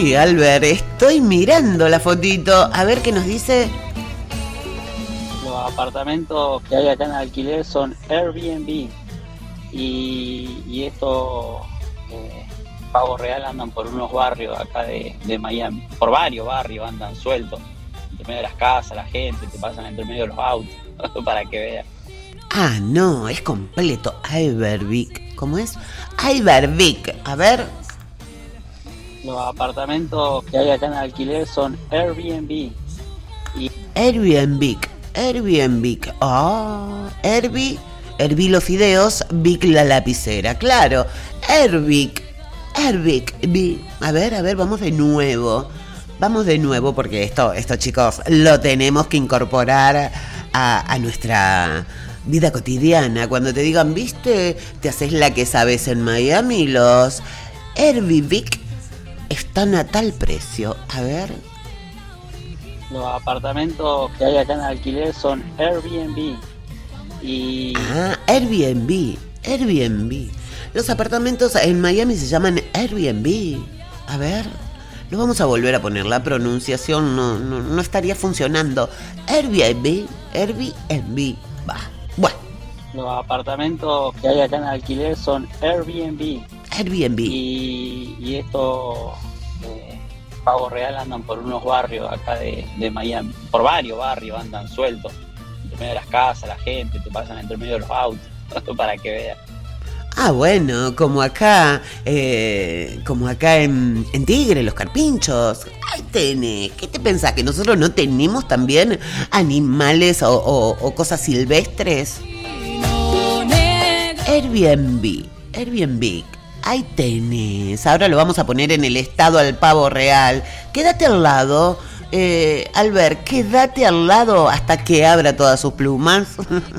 Sí, Albert, estoy mirando la fotito. A ver qué nos dice. Los apartamentos que hay acá en alquiler son Airbnb y estos pavos real andan por unos barrios acá de Miami. Por varios barrios andan sueltos. Entre medio de las casas, la gente, te pasan entre medio de los autos para que vean. Ah, no, es completo. Ibervic. ¿Cómo es? Ibervic. A ver. Los apartamentos que hay acá en alquiler son Airbnb. Airbnb. Ah, Herví los fideos, Vic la lapicera. Claro, Airbnb. A ver, vamos de nuevo. Vamos de nuevo porque esto chicos, lo tenemos que incorporar a nuestra vida cotidiana. Cuando te digan, viste, te haces la que sabes en Miami, los Airbnb están a tal precio. A ver. Los apartamentos que hay acá en alquiler son Airbnb. Airbnb. Los apartamentos en Miami se llaman Airbnb. A ver, lo vamos a volver a poner. La pronunciación no estaría funcionando. Airbnb. Va. Bueno. Los apartamentos que hay acá en alquiler son Airbnb. Y estos pavos real andan por unos barrios acá de Miami. Por varios barrios andan sueltos. Entre medio de las casas, la gente, te pasan entre medio de los autos para que vean. Ah, bueno, como acá en Tigre, los Carpinchos. Ahí tenés. ¿Qué te pensás? ¿Que nosotros no tenemos también animales o cosas silvestres? Airbnb. Ahí tenés. Ahora lo vamos a poner en el estado al pavo real. Quédate al lado. Albert, quédate al lado hasta que abra todas sus plumas.